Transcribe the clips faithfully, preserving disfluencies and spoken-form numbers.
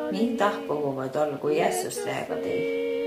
Mi tahpuhuva tol, kun Jeesus räägati.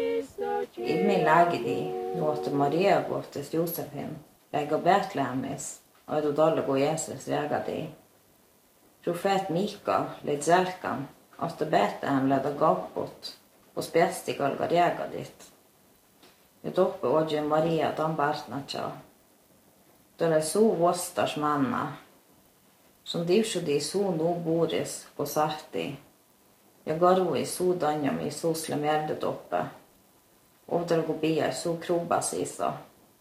Ilmi läägidi nuotta Maria kohtas Josefin, lägga Betlehemis, oidu tol, kun Jeesus räägati. Profet Mika leid särkan, asta Betlehem leda kapput, kus pestikal ka räägadit. Ja toppe odju Maria tan partnatsa. Tole suu vastas manna, som divsudi suu nu boris på sahti, ja garui suu danjami suusle merdet oppe, ovdalgu pia suu krubasisa.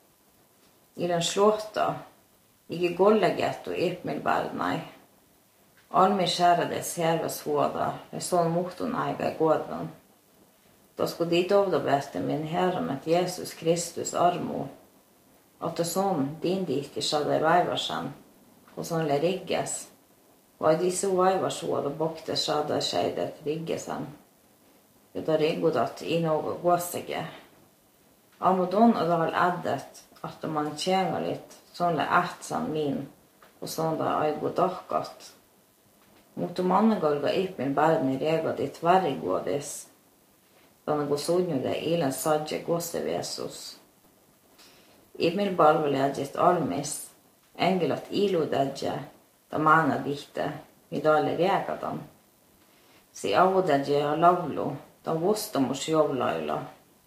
I den slåta, ikke gollegetto ipmilbardnai, almi skärades herves huoda, ja sån muhtun aiga i gådvan. Då skulle dit ovdobeste min herre med Jesus Kristus armo, at det sånn din dit i skjadde veivarsen, og sånn le rigges, og i disse veivarsåd og bokte skjadde skjeidet riggesen. Jo da riggodat i noe gåstige. Amodon og dal eddet, at man tjenger litt, sånn le etsan min, og sånn da ei god dakkat. Mot mannegolga ipmin berden i rega ditt verre gådis, denne gå sodnjude ilen sadje gåse vesus. Imil balveledjit almis, engelat iludedje, da mana dihte, midale regadan. Si avodedje ja lavlu, da vostamus jovlaila.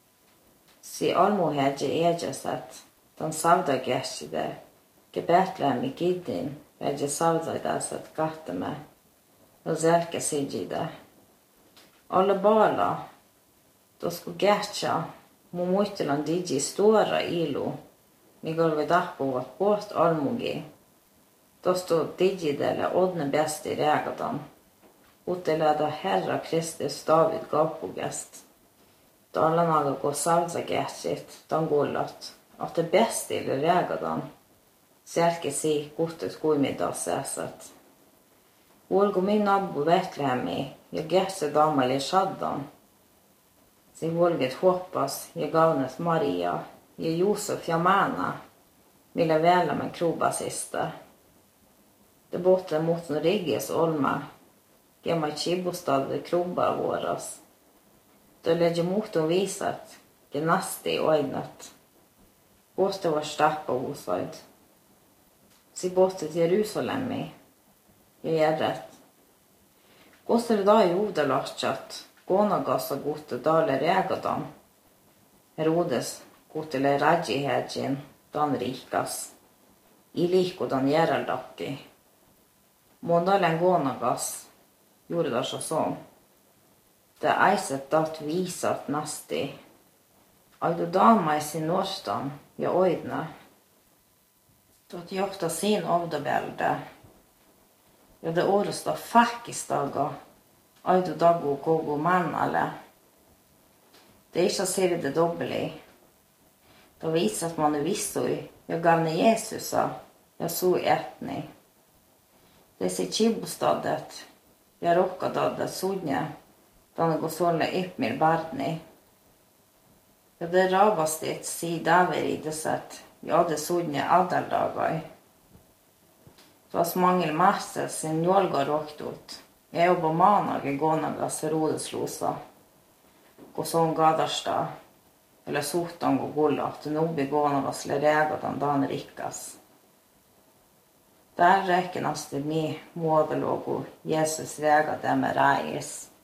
Si almuhedje ejeset, dan savda geshide, ke Betlehem i giddin, vedje savda deset gatteme, da zelke sidjide. Alle bala, da sko getja, mu muitelan digi stora ilu, mi golve dahpuvat båt almugi. Då stod digidele odne best i regadan. Uteleda Herra Kristus David gapugest. Dalanaga gå salsa getsit, dan gullat. At det beste i regadan. Selke si gottet guimidda seset. Volgo min nabbo Betlehemi, jag getse damal i shaddan. Si volget hoppas, jag gavnet Maria, jag Josef jamana, ville vela med krobasiste. Det botte mot en rigges olma, gemma kibostad krobba våras. Då ledde motorn visat, genasti oidnet. Båste var stappa osaid. Si båste till Jerusalem, jag är rätt. Gåste da i odelatjat, gånagas och gote dale regadan. Herodes gotele radjihedjin, dan rikas. I liko dan Geraldakki. Måndalen gånagas, gjorde det så sånn. Det eiset dat visat nasti. Aidu dama i sin årsdan, ja oidne. Dat jokta sin ovdabelde. Ja det åres da fakkistaga, aidu dagu kogu mannale. Det er ikke sier det dobbelig. Da viser at man er vissoi, ja gavne Jesusa, ja så etni. Det sier kibostadet, ja rokkadadet sodnje, denne går sånne yppmir bardni. Ja det rabastit, sier David i det sett, ja det sodnje adeldagai. Twas mangel masse sin jolga rokt ut. Jeg jobba manage gånagas rodeslosa. Gå sånn gadarsta, eller sotan gå gulla, at det nobbi gånagas le regadan dan rikkas. Der räknas det med modelogo Jesus regade med reis.